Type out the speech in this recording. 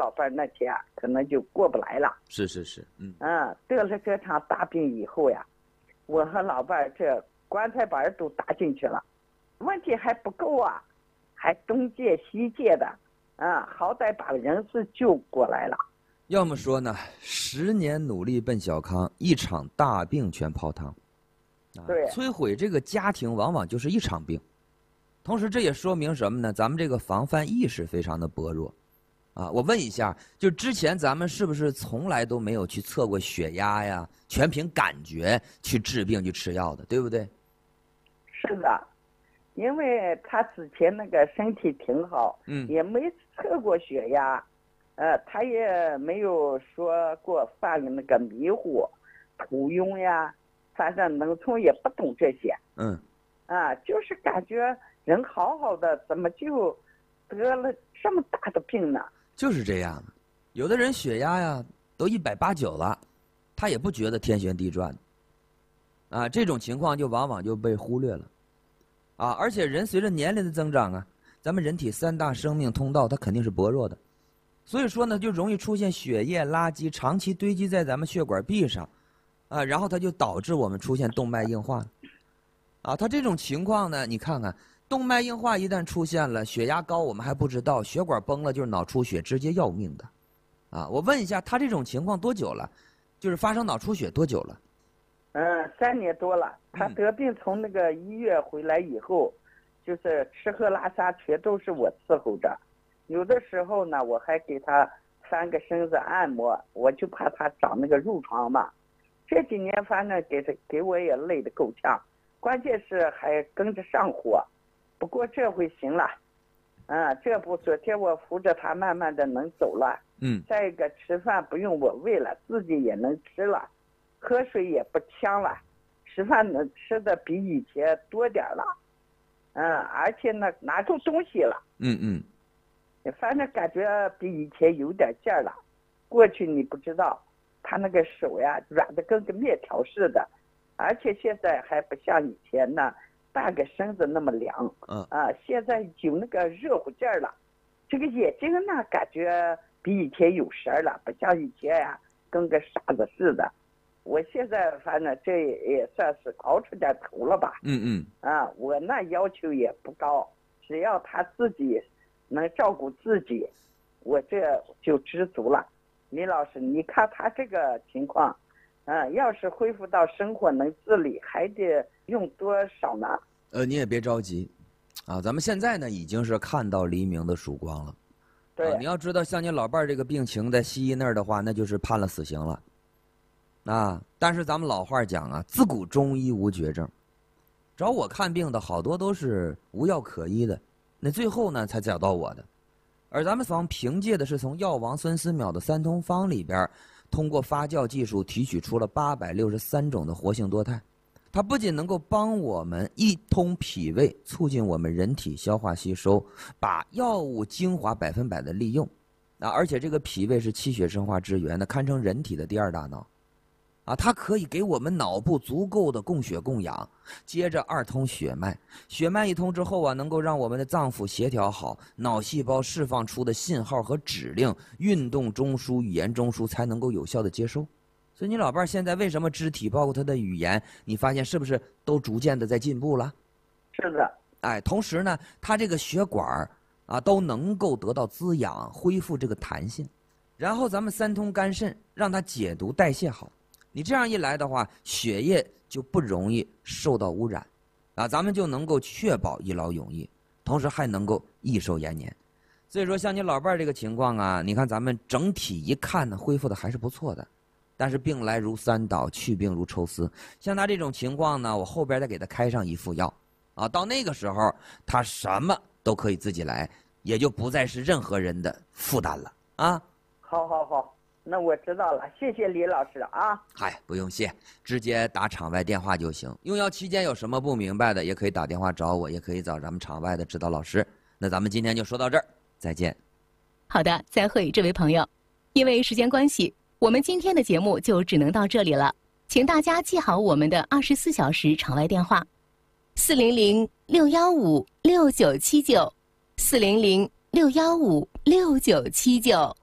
老伴儿那天可能就过不来了。 是， 得了这场大病以后呀，我和老伴儿这棺材板都搭进去了，问题还不够啊，还东借西借的，好歹把人是救过来了。 要么说呢，10年努力奔小康，一场大病全泡汤。 对， 摧毁这个家庭往往就是一场病。同时这也说明什么呢？咱们这个防范意识非常的薄弱。我问一下，就之前咱们是不是从来都没有去测过血压呀？全凭感觉去治病去吃药的，对不对？ 是的，因为他之前那个身体挺好，也没测过血压，他也没有说过犯那个迷糊、头晕呀，反正农村也不懂这些。就是感觉人好好的，怎么就得了这么大的病呢？ 就是这样的，有的人血压呀都180-190了，他也不觉得天旋地转。这种情况就往往就被忽略了。而且人随着年龄的增长啊，咱们人体3大生命通道它肯定是薄弱的，所以说呢就容易出现血液垃圾长期堆积在咱们血管壁上，然后它就导致我们出现动脉硬化了。它这种情况呢，你看看动脉硬化一旦出现了，血压高我们还不知道，血管崩了就是脑出血，直接要命的。我问一下，他这种情况多久了？就是发生脑出血多久了 ？3年多了。他得病从那个医院回来以后，就是吃喝拉撒全都是我伺候着，有的时候呢我还给他翻个身子按摩，我就怕他长那个褥疮嘛。这几年反正给我也累得够呛，关键是还跟着上火。不过这回行了，这不昨天我扶着他慢慢的能走了。再一个吃饭不用我喂了，自己也能吃了，喝水也不呛了，吃饭能吃的比以前多点了。而且呢拿出东西了。反正感觉比以前有点劲儿了。过去你不知道，他那个手呀软的跟个面条似的，而且现在还不像以前呢半个身子那么凉。现在有那个热乎劲儿了。这个眼睛呢感觉比以前有神儿了，不像以前呀跟个傻子似的。我现在反正这也算是熬出点头了吧。我那要求也不高，只要他自己能照顾自己，我这就知足了。李老师，你看他这个情况，要是恢复到生活能自理，还得用多少呢？ 你也别着急，咱们现在呢已经是看到黎明的曙光了。 对， 你要知道，像你老伴儿这个病情，在西医那儿的话，那就是判了死刑了。但是咱们老话讲啊，自古中医无绝症，找我看病的好多都是无药可医的，那最后呢才找到我的。而咱们方凭借的是从药王孙思邈的3通方里边，通过发酵技术提取出了863种的活性多肽，它不仅能够帮我们一通脾胃，促进我们人体消化吸收，把药物精华100%的利用，而且这个脾胃是气血生化之源的，堪称人体的第2大脑。它可以给我们脑部足够的供血供氧，接着2通血脉，血脉一通之后能够让我们的脏腑协调好，脑细胞释放出的信号和指令，运动中枢、语言中枢才能够有效的接收。所以你老伴现在为什么肢体包括他的语言，你发现是不是都逐渐的在进步了？ 是的。 同时呢，他这个血管都能够得到滋养，恢复这个弹性，然后咱们3通肝肾让它解毒代谢好。你这样一来的话，血液就不容易受到污染，咱们就能够确保一劳永逸，同时还能够益寿延年。所以说，像你老伴儿这个情况你看咱们整体一看呢，恢复的还是不错的。但是病来如山倒，去病如抽丝。像他这种情况呢，我后边再给他开上一副药，到那个时候他什么都可以自己来，也就不再是任何人的负担了好，那我知道了，谢谢李老师啊。 嗨，不用谢，直接打场外电话就行。用药期间有什么不明白的，也可以打电话找我，也可以找咱们场外的指导老师。那咱们今天就说到这儿，再见。 好的，再会，这位朋友。因为时间关系，我们今天的节目就只能到这里了，请大家记好我们的24小时场外电话：400-615-6979，400-615-6979。